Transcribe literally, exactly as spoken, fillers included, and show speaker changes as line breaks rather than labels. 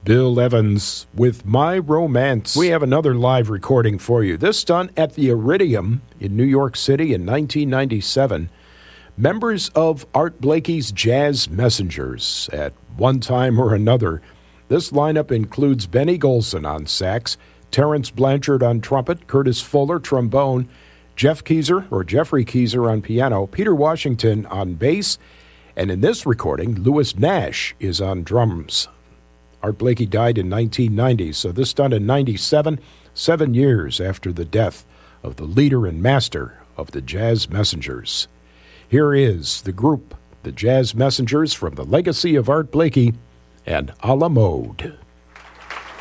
Bill Evans with My Romance. We have another live recording for you, this done at the Iridium in New York City in nineteen ninety-seven. Members of Art Blakey's Jazz Messengers at one time or another. This lineup includes Benny Golson on sax, Terrence Blanchard on trumpet, Curtis Fuller trombone, Jeff Keezer or Jeffrey Keezer on piano, Peter Washington on bass, and in this recording, Louis Nash is on drums. Art Blakey died in nineteen ninety, so this done in ninety-seven, seven years after the death of the leader and master of the Jazz Messengers. Here is the group, the Jazz Messengers, from the legacy of Art Blakey and A La Mode.